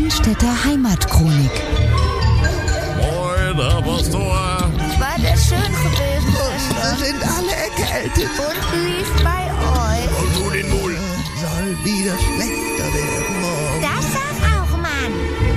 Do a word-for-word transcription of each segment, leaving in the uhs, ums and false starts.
Bunkenstädter Heimatchronik. Moin, Herr Pastor. War das schön gewesen? Wir sind alle erkältet. Und wie ist bei euch? Und du den Mul. Soll wieder schlechter werden morgen. Das sag auch, Mann.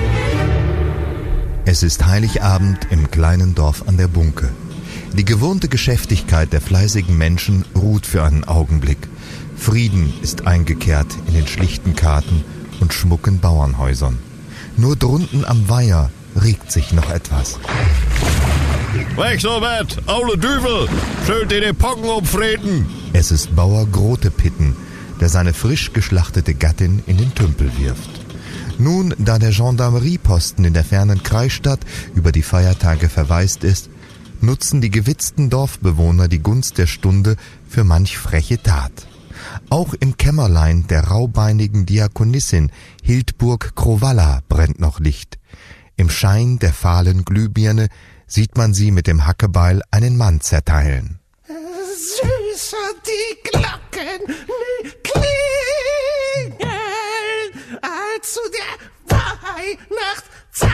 Es ist Heiligabend im kleinen Dorf an der Bunke. Die gewohnte Geschäftigkeit der fleißigen Menschen ruht für einen Augenblick. Frieden ist eingekehrt in den schlichten Karten und schmucken Bauernhäusern. Nur drunten am Weiher regt sich noch etwas. Weg so weit, aule Düvel, schön dir die Pocken umfreten. Es ist Bauer Grotepitten, der seine frisch geschlachtete Gattin in den Tümpel wirft. Nun, da der Gendarmerieposten in der fernen Kreisstadt über die Feiertage verwaist ist, nutzen die gewitzten Dorfbewohner die Gunst der Stunde für manch freche Tat. Auch im Kämmerlein der raubeinigen Diakonissin Hildburg Krowalla brennt noch Licht. Im Schein der fahlen Glühbirne sieht man sie mit dem Hackebeil einen Mann zerteilen. Süßer die Glocken klingeln als zu der Weihnachtszeit.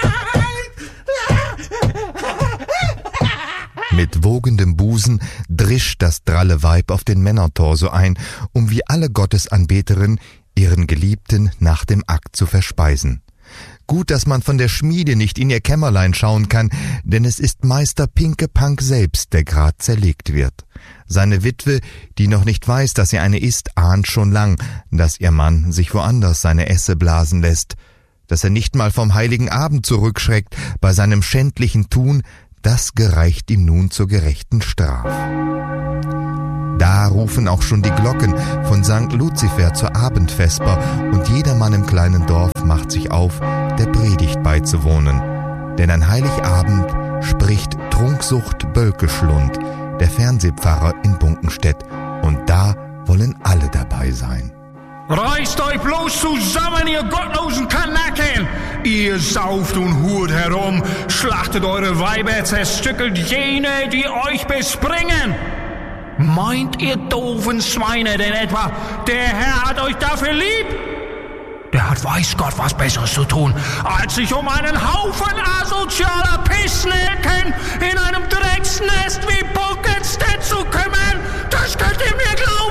Mit wogendem Busen drischt das dralle Weib auf den Männertorso ein, um wie alle Gottesanbeterinnen ihren Geliebten nach dem Akt zu verspeisen. Gut, dass man von der Schmiede nicht in ihr Kämmerlein schauen kann, denn es ist Meister Pinkepank selbst, der grad zerlegt wird. Seine Witwe, die noch nicht weiß, dass sie eine ist, ahnt schon lang, dass ihr Mann sich woanders seine Esse blasen lässt. Dass er nicht mal vom heiligen Abend zurückschreckt bei seinem schändlichen Tun, das gereicht ihm nun zur gerechten Straf. Da rufen auch schon die Glocken von Sankt Luzifer zur Abendvesper und jedermann im kleinen Dorf macht sich auf, der Predigt beizuwohnen. Denn an Heiligabend spricht Trunksucht Bölkeschlund, der Fernsehpfarrer in Bunkenstedt, und da wollen alle dabei sein. Reißt euch bloß zusammen, ihr gottlosen Kanaken! Ihr sauft und hurt herum, schlachtet eure Weiber, zerstückelt jene, die euch bespringen! Meint ihr doofen Schweine denn etwa, der Herr hat euch dafür lieb? Der hat weiß Gott was Besseres zu tun, als sich um einen Haufen asozialer Pissnelken in einem Drecksnest wie Bunkenstedt zu kümmern. Das könnt ihr mir glauben!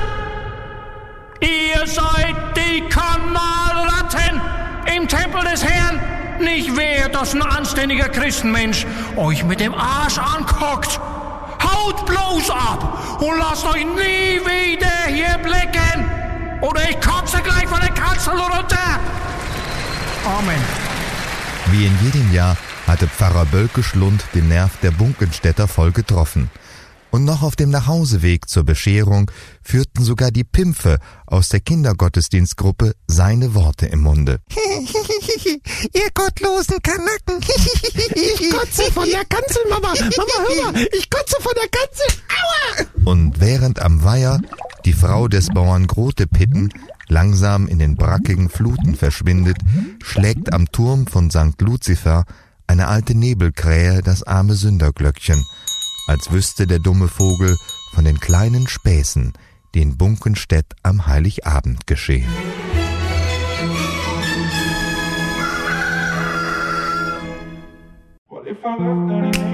Ihr seid die Kanalratten im Tempel des Herrn. Nicht wert, dass ein anständiger Christenmensch euch mit dem Arsch anguckt. Haut bloß ab und lasst euch nie wieder hier blicken. Oder ich kotze gleich von der Kanzel runter. Amen. Wie in jedem Jahr hatte Pfarrer Bölkeschlund den Nerv der Bunkenstädter voll getroffen. Und noch auf dem Nachhauseweg zur Bescherung führten sogar die Pimpfe aus der Kindergottesdienstgruppe seine Worte im Munde. Ihr gottlosen Kanacken. Ich kotze von der Kanzel, Mama. Mama, hör mal. Ich kotze von der Kanzel. Aua! Und während am Weiher die Frau des Bauern Grotepitten langsam in den brackigen Fluten verschwindet, schlägt am Turm von Sankt Luzifer eine alte Nebelkrähe das arme Sünderglöckchen, als wüsste der dumme Vogel von den kleinen Späßen, die in Bunkenstedt am Heiligabend geschehen. Well, if I left,